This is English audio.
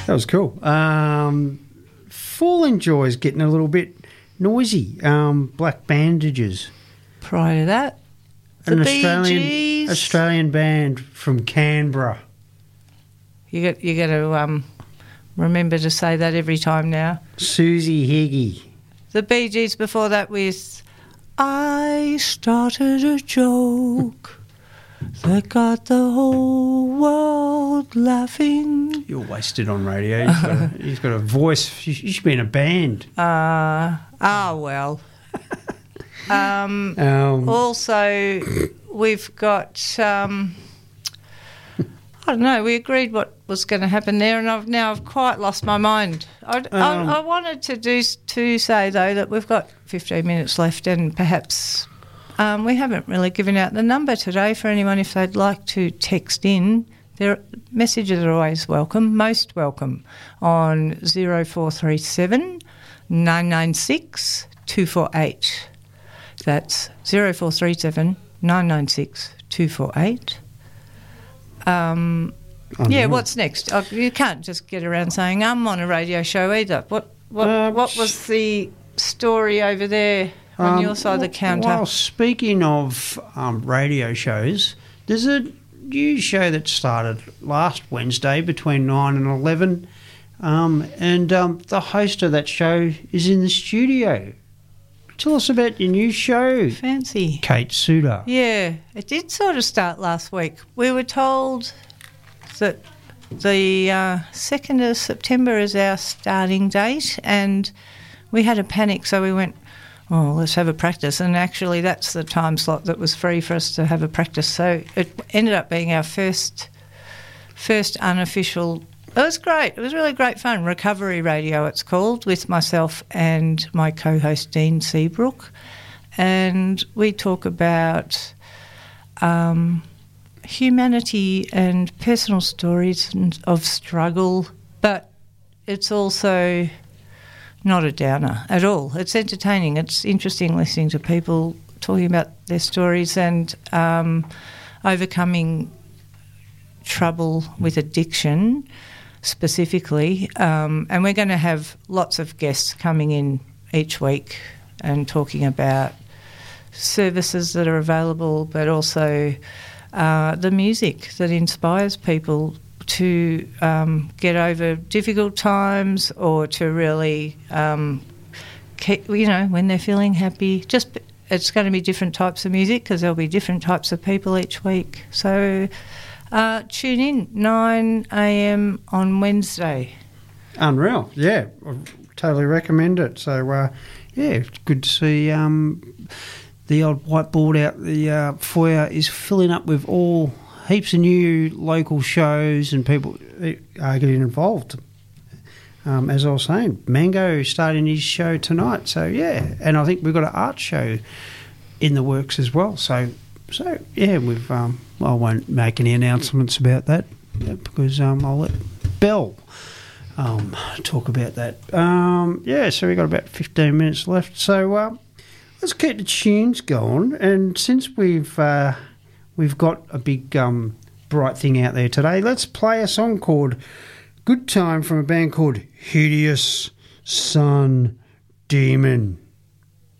That was cool. Falling Joy's getting a little bit noisy. Black Bandages. Prior to that, the Bee Gees. Australian band from Canberra. You got to remember to say that every time now. Susie Higgy. The Bee Gees before that with I started a joke that got the whole world laughing. You're wasted on radio. He's got a voice. You should be in a band. Well. Also, we've got, I don't know, we agreed what was going to happen there, and I've quite lost my mind. I wanted to say, though, that we've got 15 minutes left, and perhaps we haven't really given out the number today for anyone if they'd like to text in. Their messages are always welcome, most welcome, on 0437 996 248. That's 0437 996 248. What's next? You can't just get around saying I'm on a radio show either. What was the story over there on your side of the counter? Well, speaking of radio shows, there's a new show that started last Wednesday between 9 and 11, and the host of that show is in the studio. Tell us about your new show. Fancy. Kate Suter. Yeah, it did sort of start last week. We were told that the 2nd of September is our starting date, and we had a panic, so we went, let's have a practice. And actually that's the time slot that was free for us to have a practice. So it ended up being our first unofficial. It was great. It was really great fun. Recovery Radio, it's called, with myself and my co-host Dean Seabrook. And we talk about humanity and personal stories of struggle, but it's also not a downer at all. It's entertaining. It's interesting listening to people talking about their stories and overcoming trouble with addiction specifically, and we're going to have lots of guests coming in each week and talking about services that are available, but also the music that inspires people to get over difficult times or to really, when they're feeling happy. It's going to be different types of music because there'll be different types of people each week. So tune in, 9 a.m. on Wednesday. Unreal, yeah. I totally recommend it. So, it's good to see the old whiteboard out the foyer is filling up with all heaps of new local shows and people are getting involved. As I was saying, Mango starting his show tonight. So, yeah, and I think we've got an art show in the works as well. So yeah, we've I won't make any announcements about that because I'll let Belle talk about that. So we've got about 15 minutes left. So let's keep the tunes going. And since we've got a big bright thing out there today, let's play a song called Good Time from a band called Hideous Sun Demon.